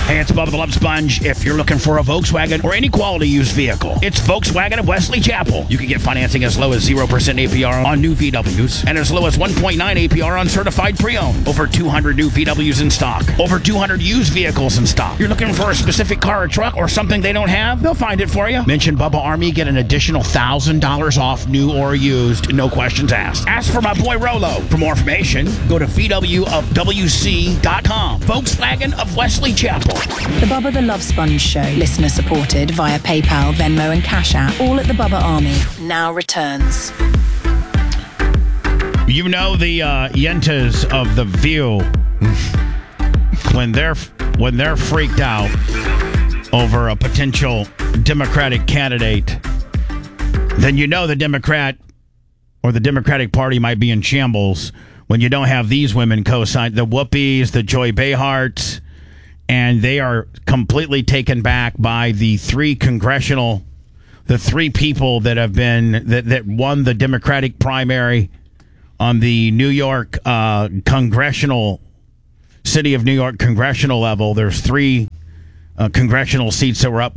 Hey, it's Bubba the Love Sponge. If you're looking for a Volkswagen or any quality used vehicle, it's Volkswagen of Wesley Chapel. You can get financing as low as 0% APR on new VWs and as low as 1.9 APR on certified pre-owned. Over 200 new VWs in stock. Over 200 used vehicles in stock. You're looking for a specific car or truck or something they don't have? They'll find it for you. Mention Bubba Army, get an additional $1,000 off new or used. No questions asked. Ask for my boy Rolo. For more information, go to VWofWC.com. Volkswagen of Wesley Chapel. The Bubba the Love Sponge Show, listener supported via PayPal, Venmo and Cash App, all at the Bubba Army, now returns. You know the yentas of The View, when they're freaked out over a potential Democratic candidate, then you know the Democrat or the Democratic Party might be in shambles when you don't have these women co-sign, the Whoopies, the Joy Beharts, and they are completely taken back by the three people that have been that won the Democratic primary on the New York city of New York congressional level. There's three congressional seats that were up,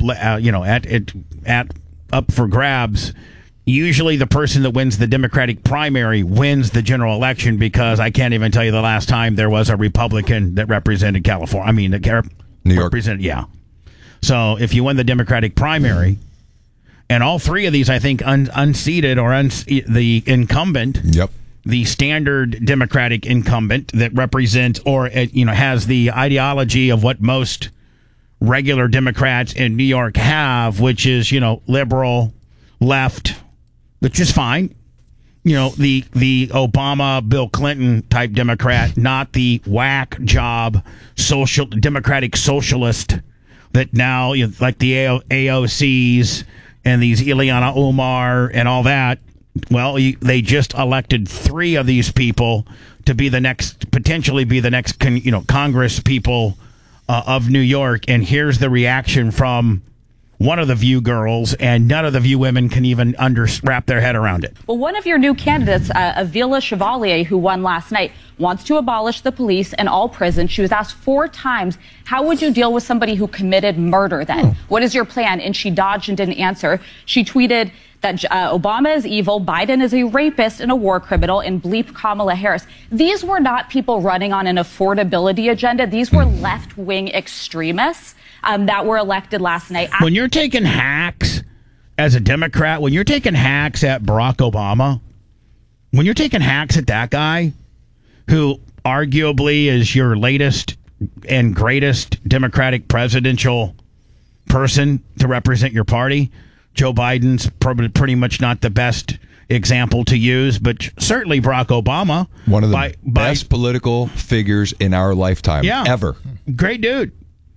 up for grabs. Usually the person that wins the Democratic primary wins the general election, because I can't even tell you the last time there was a Republican that represented California. I mean, New York. Yeah. So if you win the Democratic primary, and all three of these, I think, unseated or the incumbent, yep, the standard Democratic incumbent that represents or has the ideology of what most regular Democrats in New York have, which is liberal, left, which is fine. The Obama, Bill Clinton type Democrat, not the whack job Democratic socialist that now, like the AOCs and these Ileana Omar and all that. Well, they just elected three of these people to be potentially be the next, Congress people of New York. And here's the reaction from one of the View girls, and none of the View women can even wrap their head around it. Well, one of your new candidates, Avila Chevalier, who won last night, wants to abolish the police and all prisons. She was asked 4 times, how would you deal with somebody who committed murder then? What is your plan? And she dodged and didn't answer. She tweeted that Obama is evil, Biden is a rapist and a war criminal, and bleep Kamala Harris. These were not people running on an affordability agenda. These were left-wing extremists that were elected last night. When you're taking hacks as a Democrat, when you're taking hacks at Barack Obama, when you're taking hacks at that guy who arguably is your latest and greatest Democratic presidential person to represent your party, Joe Biden's pretty much not the best example to use, but certainly Barack Obama. One of the best political figures in our lifetime ever. Great dude.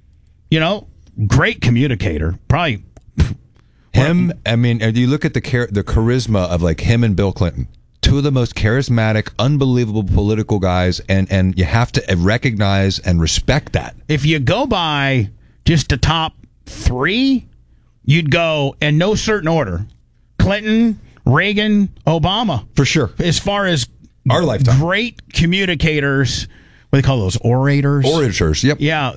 Great communicator. Probably him. I mean, if you look at the charisma of like him and Bill Clinton, two of the most charismatic, unbelievable political guys, and you have to recognize and respect that. If you go by just the top 3, you'd go in no certain order: Clinton, Reagan, Obama, for sure. As far as our lifetime, great communicators. What do they call those? Orators. Yep. Yeah.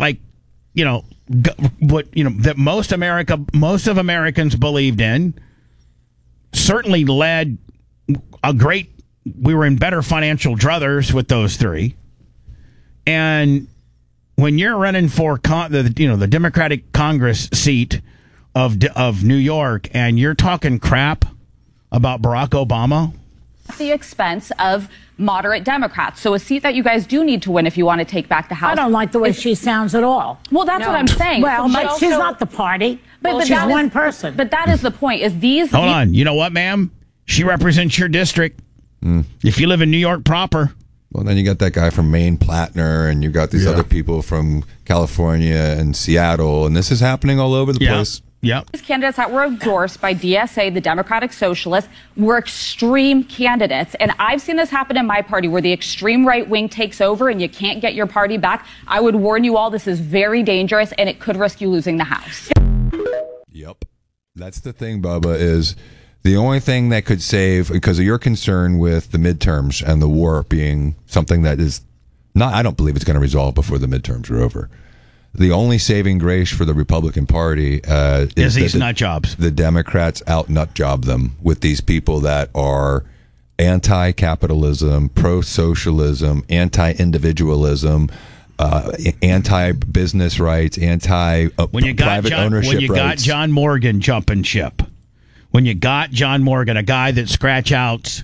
That most of Americans believed in, certainly led we were in better financial druthers with those 3. And when you're running for the Democratic Congress seat of New York, and you're talking crap about Barack Obama at the expense of moderate Democrats. So a seat that you guys do need to win if you want to take back the House. I don't like the way she sounds at all. Well, that's what I'm saying. Well, but she's not the party. But she's one person. But that is the point. Hold on. You know what, ma'am? She represents your district. If you live in New York proper. Well, then you got that guy from Maine, Platner, and you got these other people from California and Seattle, and this is happening all over the place. Yep. These candidates that were endorsed by DSA, the Democratic Socialists, were extreme candidates. And I've seen this happen in my party where the extreme right wing takes over and you can't get your party back. I would warn you all, this is very dangerous and it could risk you losing the House. Yep. That's the thing, Bubba, is the only thing that could save, because of your concern with the midterms and the war being something that is not, I don't believe it's going to resolve before the midterms are over. The only saving grace for the Republican Party is these nut jobs. The Democrats out nut job them with these people that are anti-capitalism, pro-socialism, anti-individualism, anti-business rights, anti-private ownership rights. When you got John Morgan jumping ship, when you got John Morgan, a guy that scratches out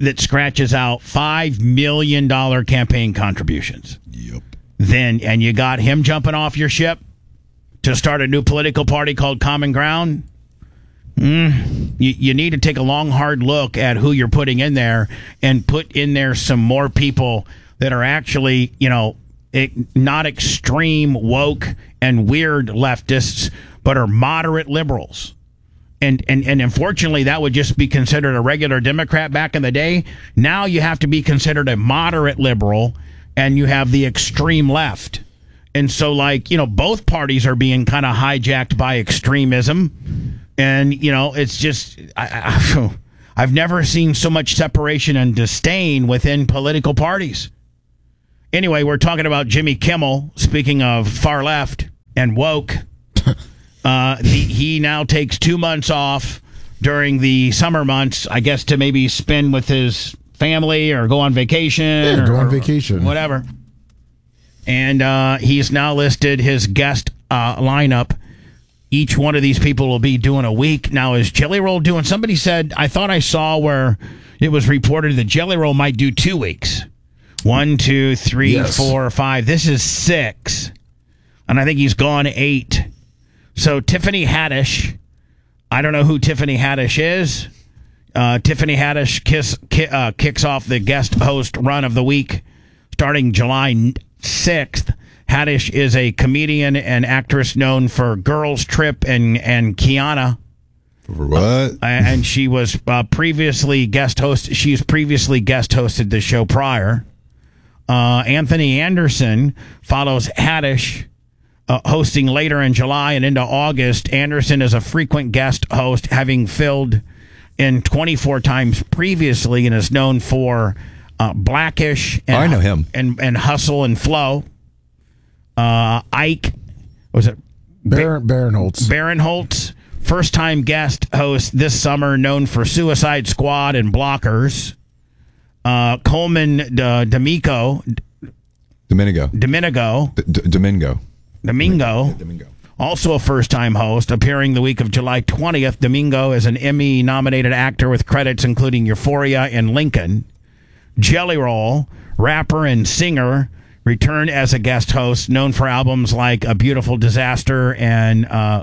$5 million campaign contributions. Yep. And you got him jumping off your ship to start a new political party called Common Ground. You need to take a long, hard look at who you're putting in there and put in there some more people that are actually, not extreme woke and weird leftists, but are moderate liberals. And unfortunately, that would just be considered a regular Democrat back in the day. Now you have to be considered a moderate liberal, and you have the extreme left. And so, both parties are being kind of hijacked by extremism. And, it's just, I've never seen so much separation and disdain within political parties. Anyway, we're talking about Jimmy Kimmel, speaking of far left and woke. He now takes 2 months off during the summer months, I guess, to maybe spend with his family or go on vacation. Vacation. Whatever. And he's now listed his guest lineup. Each one of these people will be doing a week. Now, is Jelly Roll doing? Somebody said, I thought I saw where it was reported that Jelly Roll might do 2 weeks. 1, 2, 3, 4, 5. This is 6. And I think he's gone 8. So Tiffany Haddish, I don't know who Tiffany Haddish is. Tiffany Haddish kicks off the guest host run of the week starting July 6th. Haddish is a comedian and actress known for Girls Trip and Kiana. For what? And she was previously guest host. She's previously guest hosted the show prior. Anthony Anderson follows Haddish, hosting later in July and into August. Anderson is a frequent guest host, having filled in 24 times previously, and is known for Blackish. And, I know him. And Hustle and Flow. Ike, was it Barinholtz, first-time guest host this summer, known for Suicide Squad and Blockers. Coleman Domingo, also a first-time host, appearing the week of July 20th. Domingo is an Emmy-nominated actor with credits including Euphoria and Lincoln. Jelly Roll, rapper and singer, returned as a guest host, known for albums like A Beautiful Disaster and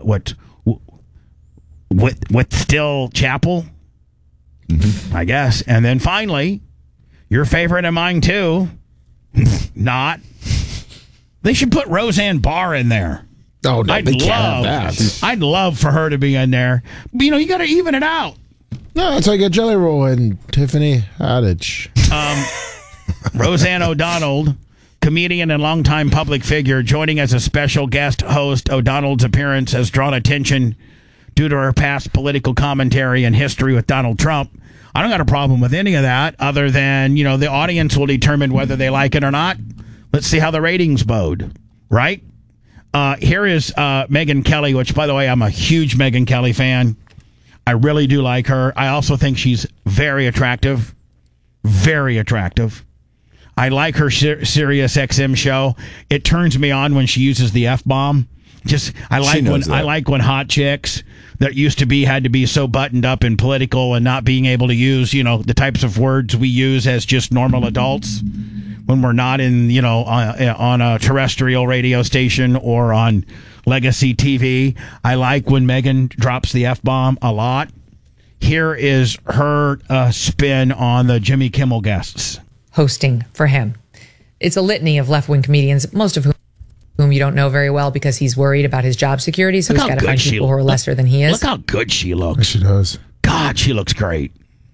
with Still Chapel, I guess. And then finally, your favorite and mine too, not. They should put Roseanne Barr in there. Oh no, they can't have that. I'd love for her to be in there. But, you got to even it out. No, that's like a Jelly Roll and Tiffany Haddish. Roseanne O'Donnell, comedian and longtime public figure, joining as a special guest host. O'Donnell's appearance has drawn attention due to her past political commentary and history with Donald Trump. I don't got a problem with any of that, other than, the audience will determine whether they like it or not. Let's see how the ratings bode, right? Here is Megyn Kelly, which, by the way, I'm a huge Megyn Kelly fan. I really do like her. I also think she's very attractive. Very attractive. I like her Sirius XM show. It turns me on when she uses the F-bomb. I like when hot chicks that had to be so buttoned up and political and not being able to use, the types of words we use as just normal adults when we're not in, on a terrestrial radio station or on legacy TV. I like when Megyn drops the F-bomb a lot. Here is her spin on the Jimmy Kimmel guests. Hosting for him. It's a litany of left-wing comedians, most of whom you don't know very well because he's worried about his job security, so he's got to find people who are lesser than he is. Look how good she looks. Yes, she does. God, she looks great.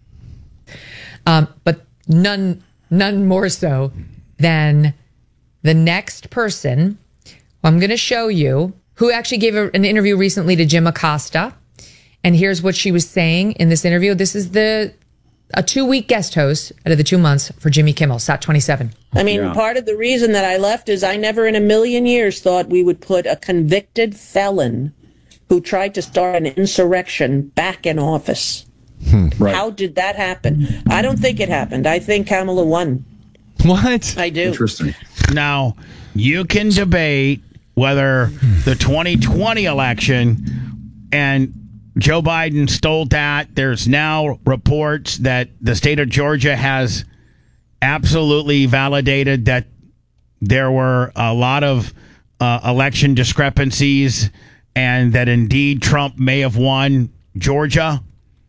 But none more so than the next person I'm going to show you, who actually gave an interview recently to Jim Acosta. And here's what she was saying in this interview. This is the A 2-week guest host out of the 2 months for Jimmy Kimmel, SOT 27. I mean, part of the reason that I left is I never in a million years thought we would put a convicted felon who tried to start an insurrection back in office. Right. How did that happen? I don't think it happened. I think Kamala won. What? I do. Interesting. Now, you can debate whether the 2020 election and Joe Biden stole that. There's now reports that the state of Georgia has absolutely validated that there were a lot of election discrepancies and that indeed Trump may have won Georgia.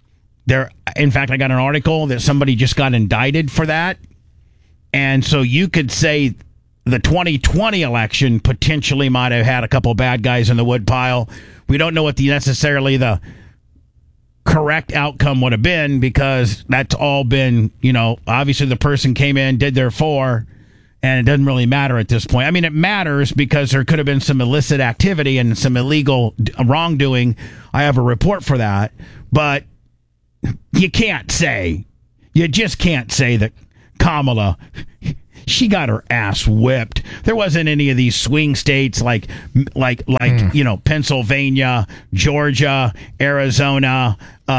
In fact, I got an article that somebody just got indicted for that. And so you could say the 2020 election potentially might have had a couple bad guys in the woodpile. We don't know what necessarily the correct outcome would have been because that's all been, obviously the person came in, did their and it doesn't really matter at this point. I mean, it matters because there could have been some illicit activity and some illegal wrongdoing. I have a report for that. But you just can't say that Kamala, she got her ass whipped. There wasn't any of these swing states like Pennsylvania, Georgia, Arizona,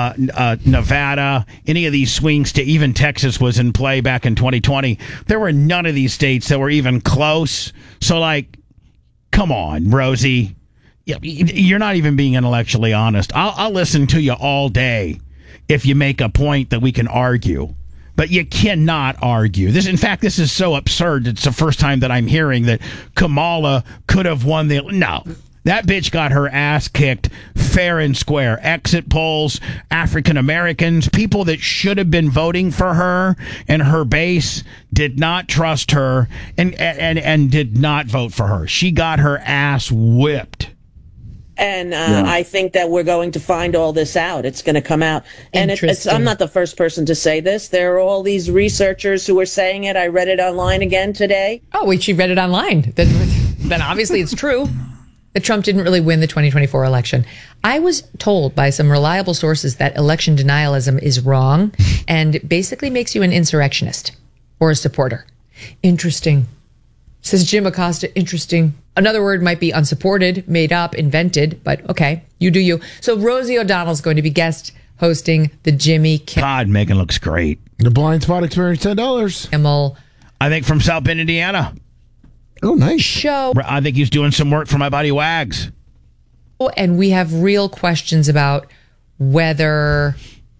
Nevada, any of these swing states. Even Texas was in play back in 2020. There were none of these states that were even close. So, come on, Rosie. You're not even being intellectually honest. I'll listen to you all day if you make a point that we can argue. But you cannot argue. This is so absurd. It's the first time that I'm hearing that Kamala could have won the... No. That bitch got her ass kicked fair and square. Exit polls, African Americans, people that should have been voting for her and her base did not trust her and did not vote for her. She got her ass whipped. And I think that we're going to find all this out. It's going to come out. And I'm not the first person to say this. There are all these researchers who are saying it. I read it online again today. Oh, wait, she read it online. Then obviously it's true that Trump didn't really win the 2024 election. I was told by some reliable sources that election denialism is wrong and basically makes you an insurrectionist or a supporter. Interesting. Says Jim Acosta, interesting. Another word might be unsupported, made up, invented, but okay, you do you. So Rosie O'Donnell's going to be guest hosting the Jimmy Kimmel. God, Megan looks great. The Blind Spot Experience, $10. Kimmel. I think from South Bend, Indiana. Oh, nice. Show. I think he's doing some work for my buddy Wags. And we have real questions about whether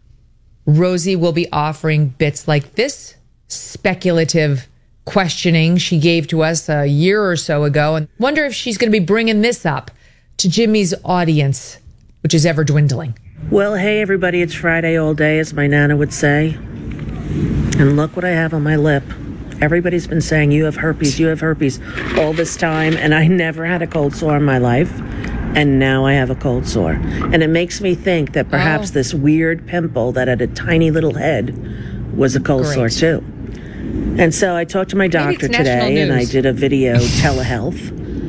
Rosie will be offering bits like this speculative questioning she gave to us a year or so ago, and wonder if she's going to be bringing this up to Jimmy's audience, which is ever dwindling. Well, hey, everybody, it's Friday all day, as my Nana would say. And look what I have on my lip. Everybody's been saying, you have herpes all this time, and I never had a cold sore in my life. And now I have a cold sore. And it makes me think that perhaps this weird pimple that had a tiny little head was a cold sore too. And so I talked to my doctor today, and I did a video telehealth,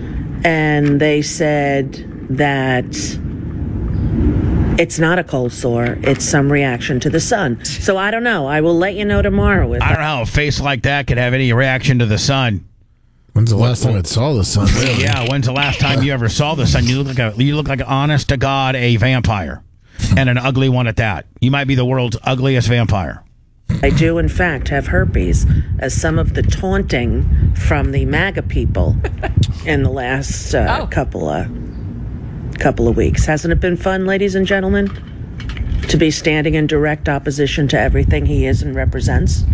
and they said that it's not a cold sore, it's some reaction to the sun. So I don't know. I will let you know tomorrow. I don't know how a face like that could have any reaction to the sun. When's the last time it saw the sun? Really? Yeah, when's the last time you ever saw the sun? You look like honest to God, a vampire, and an ugly one at that. You might be the world's ugliest vampire. I do, in fact, have herpes, as some of the taunting from the MAGA people in the last couple of weeks. Hasn't it been fun, ladies and gentlemen, to be standing in direct opposition to everything he is and represents?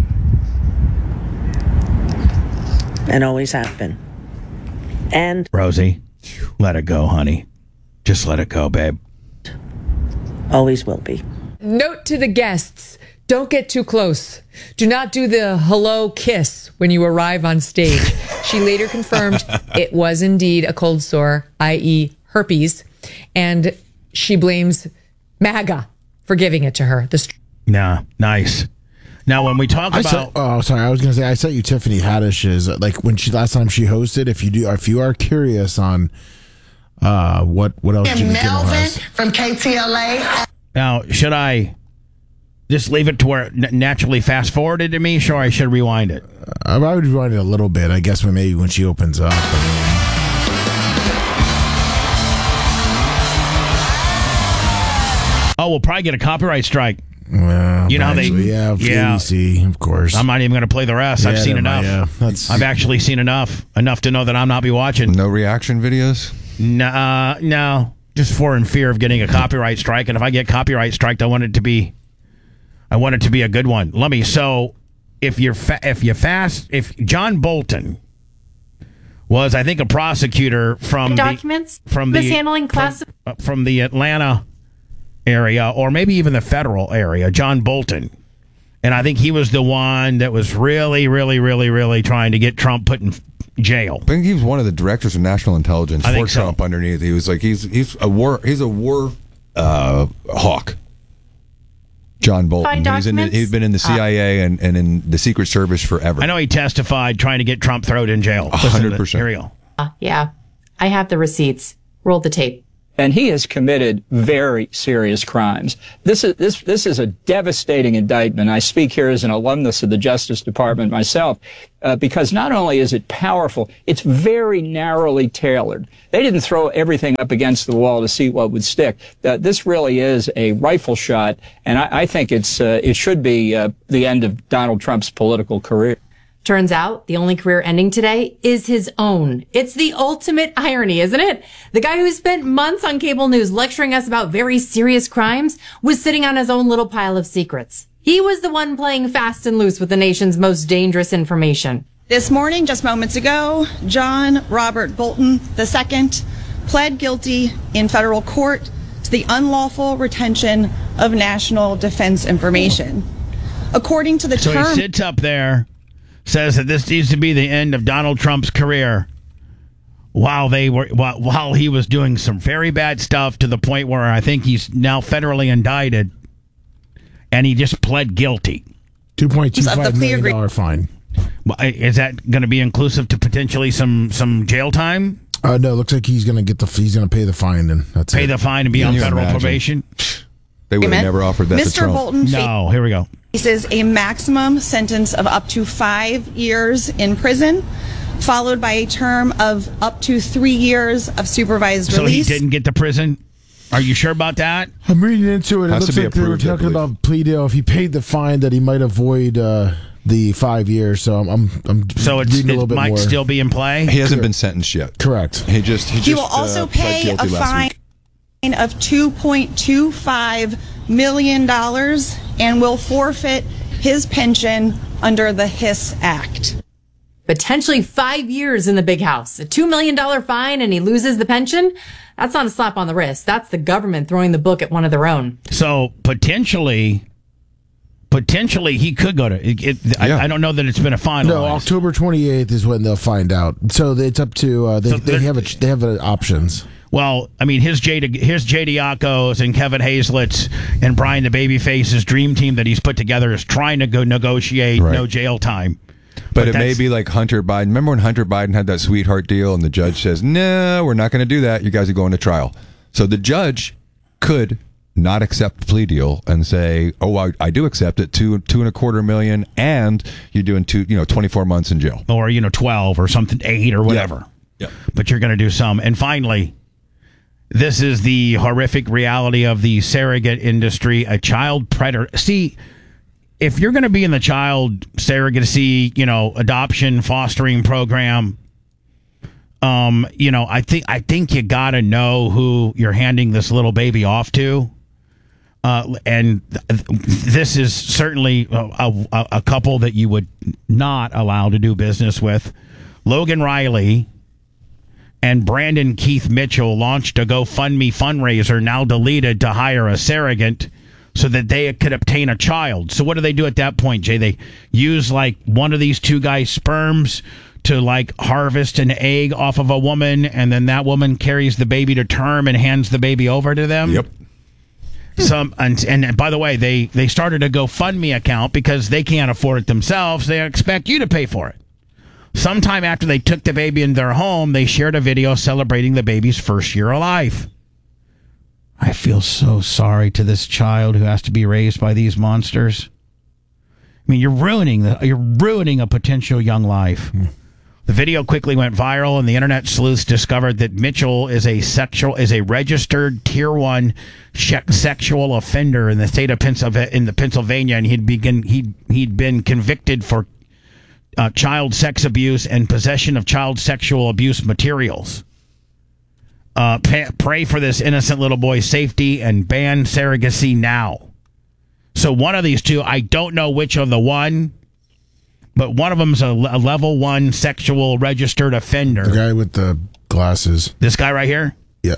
And always have been. And Rosie, let it go, honey. Just let it go, babe. Always will be. Note to the guests. Don't get too close. Do not do the hello kiss when you arrive on stage. She later confirmed it was indeed a cold sore, i.e. herpes, and she blames MAGA for giving it to her. Nice. Now, when we talk about... I was going to say, I sent you Tiffany Haddish's, when last time she hosted, if you are curious on what else Jimmy Kimmel has. From KTLA. Now, should I Just leave it to where it naturally fast forwarded to me. Sure, I should rewind it. I would rewind it a little bit, I guess, maybe when she opens up. Oh, we'll probably get a copyright strike. Well, you know how they, ABC, of course. I'm not even going to play the rest. I've seen enough. I've actually seen enough to know that I'm not be watching. No reaction videos? No. Just in fear of getting a copyright strike, and if I get copyright striked, I want it to be a good one. Let me. So, if John Bolton was, I think, a prosecutor from mishandling from the Atlanta area, or maybe even the federal area, John Bolton. And I think he was the one that was really, really, really, really trying to get Trump put in jail. I think he was one of the directors of national intelligence for Trump. So. Underneath, he was like he's a war hawk. John Bolton. He's been in the CIA and in the Secret Service forever. I know he testified trying to get Trump thrown in jail. 100%. Here we go. Yeah, I have the receipts. Roll the tape. And he has committed very serious crimes. This is a devastating indictment. I speak here as an alumnus of the Justice Department myself, because not only is it powerful, it's very narrowly tailored. They didn't throw everything up against the wall to see what would stick. This really is a rifle shot, and I think it should be the end of Donald Trump's political career. Turns out the only career ending today is his own. It's the ultimate irony, isn't it? The guy who spent months on cable news lecturing us about very serious crimes was sitting on his own little pile of secrets. He was the one playing fast and loose with the nation's most dangerous information. This morning, just moments ago, John Robert Bolton II pled guilty in federal court to the unlawful retention of national defense information. According to the term... So he sits up there, says that this needs to be the end of Donald Trump's career while he was doing some very bad stuff to the point where I think he's now federally indicted, and he just pled guilty. $2.25 million fine. Is that going to be inclusive to potentially some jail time? No, it looks like he's going to pay the fine, and that's pay the fine and be on federal probation. They would have never offered that to Trump. Mr. Bolton here we go. faces a maximum sentence of up to 5 years in prison, followed by a term of up to 3 years of supervised release. So he didn't get to prison? Are you sure about that? I'm reading into it. It looks like they were talking about plea deal. If he paid the fine, that he might avoid the 5 years. So I'm so reading a little bit more. It might still be in play? He hasn't been sentenced yet. Correct. He will also pay a fine of $2.25 million and will forfeit his pension under the HIS Act. Potentially 5 years in the big house, a $2 million fine, and he loses the pension? That's not a slap on the wrist. That's the government throwing the book at one of their own. So potentially he could go to I don't know that it's been a finalized. No, October 28th is when they'll find out. So it's up to they have options. Well, I mean, his Jay Diacos and Kevin Hazlett's and Brian the Babyface's dream team that he's put together is trying to go negotiate no jail time. But it may be like Hunter Biden. Remember when Hunter Biden had that sweetheart deal and the judge says, no, we're not going to do that. You guys are going to trial. So the judge could not accept the plea deal and say, oh, I do accept it, $2.25 million, and you're doing 24 months in jail. Or, 12 or something, 8 or whatever. Yeah. But you're going to do some. And finally, this is the horrific reality of the surrogate industry, a child predator. See, if you're going to be in the child surrogacy, adoption, fostering program, I think you got to know who you're handing this little baby off to. And this is certainly a couple that you would not allow to do business with. Logan Riley and Brandon Keith Mitchell launched a GoFundMe fundraiser, now deleted, to hire a surrogate so that they could obtain a child. So what do they do at that point, Jay? They use one of these two guys' sperms to harvest an egg off of a woman, and then that woman carries the baby to term and hands the baby over to them. Yep. And by the way, they started a GoFundMe account because they can't afford it themselves. They expect you to pay for it. Sometime after they took the baby in their home, they shared a video celebrating the baby's first year of life. I feel so sorry to this child who has to be raised by these monsters. I mean, you're ruining a potential young life. The video quickly went viral, and the internet sleuths discovered that Mitchell is a registered Tier 1 sexual offender in the state of Pennsylvania, and he'd been convicted for child sex abuse and possession of child sexual abuse materials. Pray for this innocent little boy's safety and ban surrogacy now. So one of these two, I don't know which of the one, but one of them's a level 1 sexual registered offender. The guy with the glasses. This guy right here? Yeah.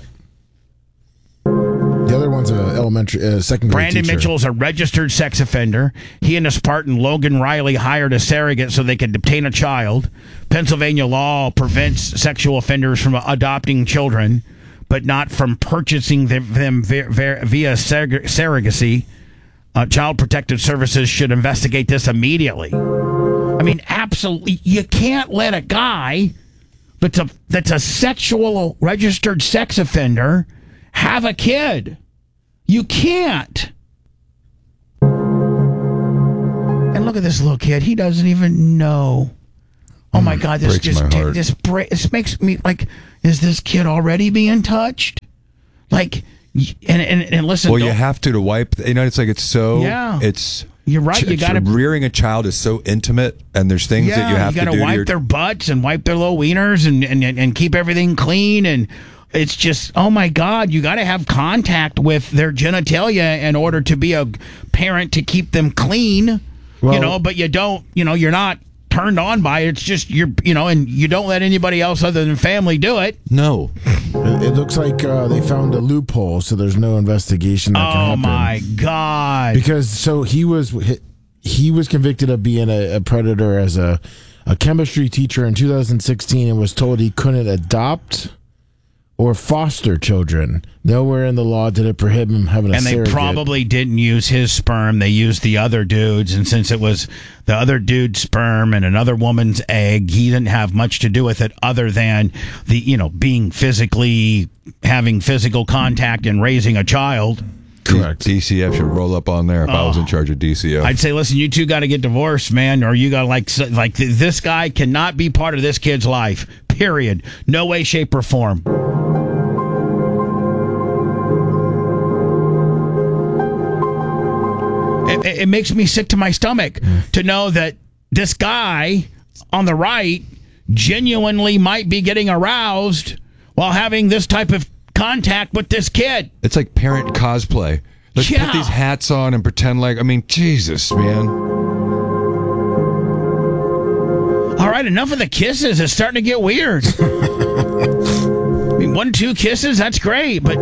The other one's a second grade Brandon teacher. Mitchell is a registered sex offender. He and his partner Logan Riley hired a surrogate so they could obtain a child. Pennsylvania law prevents sexual offenders from adopting children, but not from purchasing them via surrogacy. Child Protective Services should investigate this immediately. I mean, absolutely, you can't let a guy that's a sexual registered sex offender have a kid. You can't. And look at this little kid. He doesn't even know. Oh my God! This makes me like. Is this kid already being touched? Like, and listen. Well, you have to wipe. It's like it's so. Yeah. It's. You're right. You got to rearing a child is so intimate, and there's things that you have to do. You got to wipe their butts and wipe their little wieners and keep everything clean. And it's just, oh my God, you got to have contact with their genitalia in order to be a parent to keep them clean. Well, but you don't. You're not turned on by it. It's just and you don't let anybody else other than family do it. No. It looks like they found a loophole, so there's no investigation that can happen. Oh my God! Because he was convicted of being a predator as a chemistry teacher in 2016, and was told he couldn't adopt or foster children. Nowhere in the law did it prohibit him having a surrogate. And they probably didn't use his sperm. They used the other dude's. And since it was the other dude's sperm and another woman's egg, he didn't have much to do with it other than being having physical contact and raising a child. Correct. DCF should roll up on there if I was in charge of DCF. I'd say, listen, you two got to get divorced, man, or you got to like this guy cannot be part of this kid's life. Period. No way, shape, or form. It makes me sick to my stomach to know that this guy on the right genuinely might be getting aroused while having this type of contact with this kid. It's like parent cosplay. Let's put these hats on and pretend like, Jesus, man. All right, enough of the kisses. It's starting to get weird. 1-2 kisses, that's great, but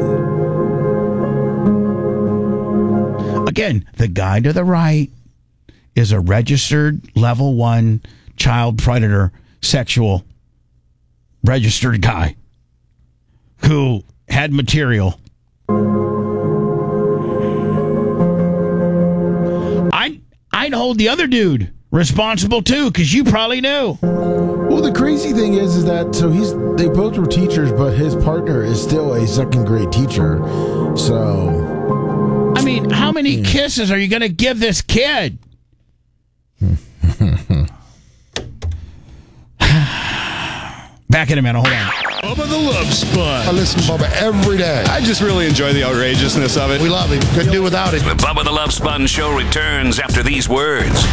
again, the guy to the right is a registered level 1 child predator sexual registered guy who had material. I'd hold the other dude responsible too, because you probably knew. Well, the crazy thing is that they both were teachers, but his partner is still a second grade teacher. So, I mean, how many kisses are you going to give this kid? Back in a minute. Hold on. Bubba the Love Sponge. I listen to Bubba every day. I just really enjoy the outrageousness of it. We love him. Couldn't do without it. The Bubba the Love Sponge Show returns after these words.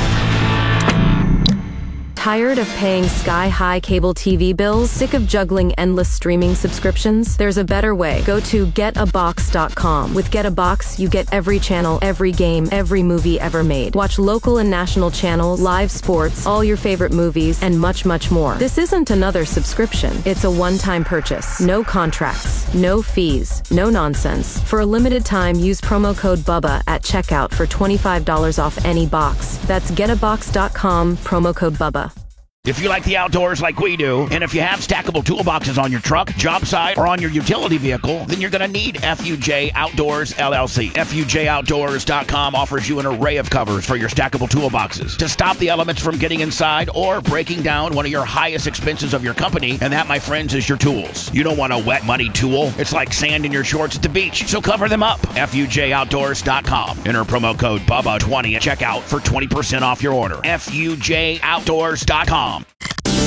Tired of paying sky-high cable TV bills? Sick of juggling endless streaming subscriptions? There's a better way. Go to getabox.com. With Get a Box, you get every channel, every game, every movie ever made. Watch local and national channels, live sports, all your favorite movies, and much, much more. This isn't another subscription. It's a one-time purchase. No contracts, no fees, no nonsense. For a limited time, use promo code BUBBA at checkout for $25 off any box. That's getabox.com, promo code BUBBA. If you like the outdoors like we do, and if you have stackable toolboxes on your truck, job site, or on your utility vehicle, then you're going to need FUJ Outdoors LLC. FUJOutdoors.com offers you an array of covers for your stackable toolboxes to stop the elements from getting inside or breaking down one of your highest expenses of your company, and that, my friends, is your tools. You don't want a wet, muddy tool. It's like sand in your shorts at the beach, so cover them up. FUJOutdoors.com. Enter promo code BUBBA20 at checkout for 20% off your order. FUJOutdoors.com.